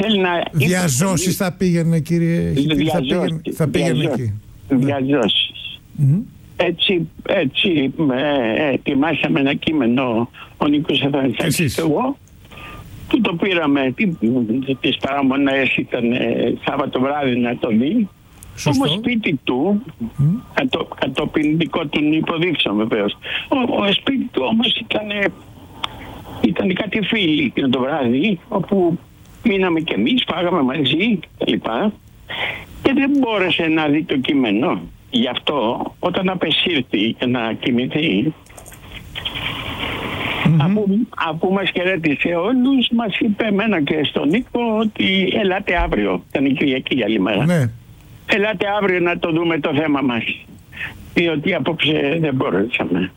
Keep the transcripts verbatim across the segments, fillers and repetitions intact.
θέλει να... Διαζώσεις θα πήγαινε, κύριε Χιτήρη, θα πήγαινε, θα πήγαινε εκεί. Διαζώσεις. Mm-hmm. Έτσι, έτσι ε, ετοιμάσαμε ένα κείμενο ο Νίκος Αθανασιάδης και εγώ, που το πήραμε τις παραμονές, ήταν ε, Σάββατο βράδυ να το δει. Όμως σπίτι του, mm. κατο, κατόπιν δικό του υποδείξεων βεβαίως, ο, ο σπίτι του όμως ήταν, ήταν κάτι φίλοι το βράδυ, όπου μείναμε κι εμείς, φάγαμε μαζί κλπ. Και δεν μπόρεσε να δει το κείμενο. Γι' αυτό όταν απεσύρθη για να κοιμηθεί, mm-hmm. αφού, αφού μας χαιρέτησε όλους, μας είπε εμένα και στον Νίκο ότι ελάτε αύριο, ήταν η Κυριακή άλλη μέρα. Ναι. Ελάτε αύριο να το δούμε το θέμα μας, διότι απόψε δεν μπορέσαμε.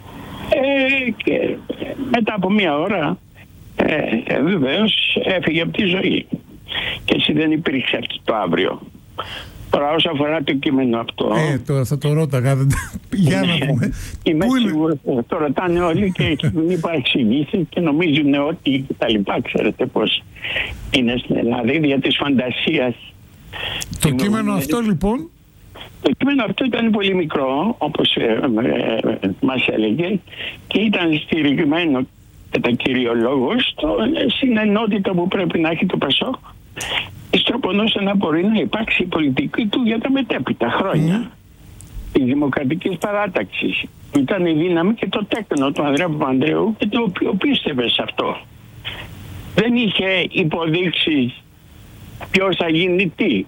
Ε, και μετά από μία ώρα ε, βεβαίως έφυγε από τη ζωή και έτσι δεν υπήρξε αυτό το αύριο. Τώρα όσο αφορά το κείμενο αυτό, ε, τώρα θα το ρώταγα. Για να πούμε. Είμαι σίγουρος, το ρωτάνε όλοι και δεν υπάρχει εξηγήσεις και νομίζουν ότι τα λοιπά. Ξέρετε πως είναι στην Ελλάδα, δια της φαντασίας. Το κείμενο αυτό λοιπόν, το κείμενο αυτό ήταν πολύ μικρό, όπως ε, ε, ε, μας έλεγε, και ήταν στηριγμένο κατά κύριο λόγο στην ενότητα που πρέπει να έχει το ΠΑΣΟΚ, στροπονώσε να μπορεί να υπάρξει η πολιτική του για τα μετέπειτα χρόνια mm. της Δημοκρατικής Παράταξης, που ήταν η δύναμη και το τέκνο του Ανδρέα Παπανδρέου, και το οποίο πίστευε σε αυτό. Δεν είχε υποδείξει ποιος θα γίνει τι.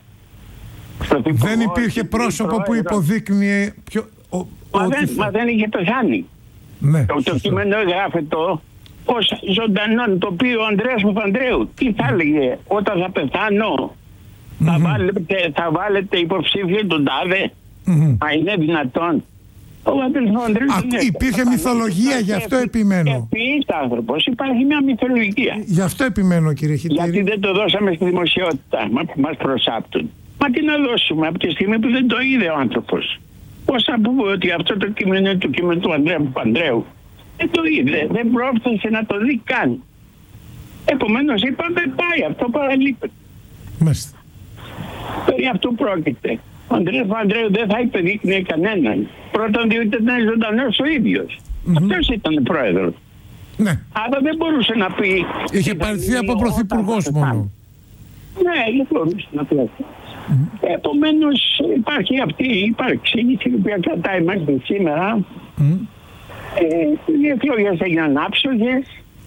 Δεν υπήρχε πρόσωπο που υποδείκνυε ποιο... Ο, μα, δεν, θα... μα δεν είχε πεθάνει. Ναι, το το κείμενο γράφεται ως ζωντανό τοπίο ο Ανδρέας Παπανδρέου. Τι θα έλεγε όταν θα πεθάνω, mm-hmm. θα, βάλετε, θα βάλετε υποψήφιο τον τάδε. Mm-hmm. Μα είναι δυνατόν? Ο Α, είναι, υπήρχε μυθολογία, γι' αυτό επιμένω. Επίσης άνθρωπος, υπάρχει μια μυθολογία. Γι' αυτό επιμένω, κύριε Χιτήρη. Γιατί δεν το δώσαμε στη δημοσιότητα, μα, μας προσάπτουν. Μα τι να δώσουμε από τη στιγμή που δεν το είδε ο άνθρωπος? Πώς θα πούμε ότι αυτό το κείμενο είναι το κείμενο του Ανδρέα Παπανδρέου? Δεν το είδε, δεν πρόφθασε να το δει καν. Επομένως είπαμε πάει, αυτό παραλείπεται. Μάλιστα. Περί αυτού πρόκειται. Ο Ανδρέας Παπανδρέου δεν θα υπεδείκνυε κανέναν. Πρώτον διότι ήταν ζωντανός ο ίδιος. Mm-hmm. Αυτός ήταν πρόεδρος. Ναι. Άρα δεν μπορούσε να πει... Είχε πάρθει από πρωθυπουργός μόνο. Ναι, δεν μπορούσε να πει αυτό. Mm-hmm. Επομένως υπάρχει αυτή η παρεξήγηση η οποία κρατάει μέχρι σήμερα. Mm-hmm. Ε, οι εκλογές έγιναν άψογες.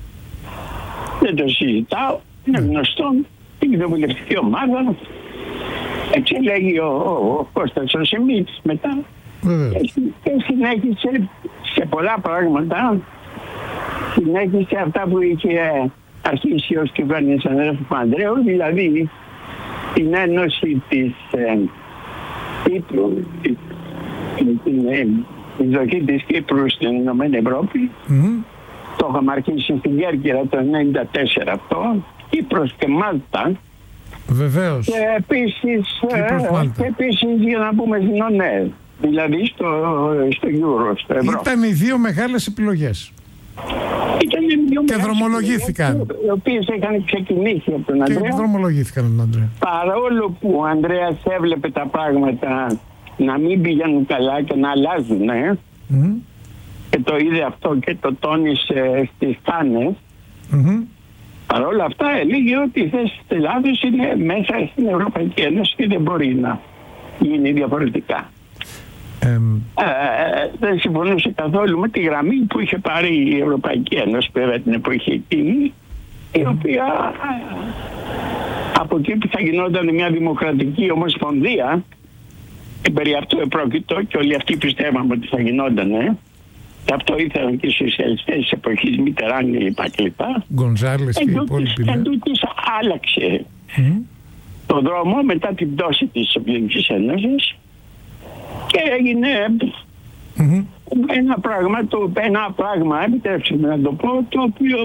Δεν το συζητάω. Είναι γνωστό. Την κοινοβουλευτική ομάδα. Έτσι λέγει ο, ο, ο Κώστας ο Σεμίτης μετά. Mm. Και, και συνέχισε σε πολλά πράγματα. Συνέχισε αυτά που είχε αρχίσει ως κυβέρνηση Ανδρέα Παπανδρέου, δηλαδή την ένωση της ε, Κύπρου, την, την ε, εισδοχή της Κύπρου στην Ηνωμένη Ευρώπη. Mm. Το είχαμε αρχίσει στην Κέρκυρα το χίλια εννιακόσια ενενήντα τέσσερα αυτό, Κύπρος και Μάλτα. Βεβαίως. Και επίσης, ε, και επίσης για να πούμε στην ΟΝΕ, δηλαδή στο, στο Euro, στο Ευρώ. Ήταν οι δύο μεγάλες επιλογές. Ήταν δύο και δρομολογήθηκαν. Οι οποίες είχαν ξεκινήσει από τον Ανδρέα. Και δρομολογήθηκαν από τον Ανδρέα. Παρόλο που ο Ανδρέας έβλεπε τα πράγματα να μην πηγαίνουν καλά και να αλλάζουν, ε, mm. και το είδε αυτό και το τόνισε στις Κάνες, mm-hmm. παρ' όλα αυτά έλεγε ότι η θέση της Ελλάδος είναι μέσα στην Ευρωπαϊκή Ένωση και δεν μπορεί να γίνει διαφορετικά. Ε, ε, δεν συμφωνούσε καθόλου με τη γραμμή που είχε πάρει η Ευρωπαϊκή Ένωση βέβαια την εποχή εκείνη, η οποία ε, από εκεί που θα γινόταν μια δημοκρατική ομοσπονδία, και περί αυτού επρόκειτο και όλοι αυτοί πιστεύαμε ότι θα γινόταν, ε, και αυτό ήθελαν και οι σοσιαλιστές της εποχής Μιτεράν κλπ. Γκονζάλες και οι υπόλοιποι. Εν τούτης άλλαξε mm. το δρόμο μετά την πτώση της Σοβιετικής Ένωσης και έγινε mm-hmm. ένα πράγμα, το, ένα πράγμα, επιτρέψτε να το πω, το οποίο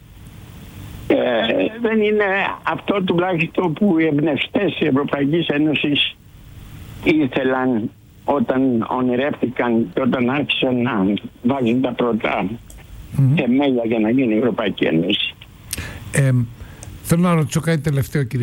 ε, δεν είναι αυτό τουλάχιστον που οι εμπνευστές της Ευρωπαϊκής Ένωσης ήθελαν όταν ονειρεύτηκαν και όταν άρχισαν να βάζουν τα πρώτα mm-hmm. θεμέλια για να γίνει η Ευρωπαϊκή Ένωση. Ε, θέλω να ρωτήσω κάτι τελευταίο, κύριε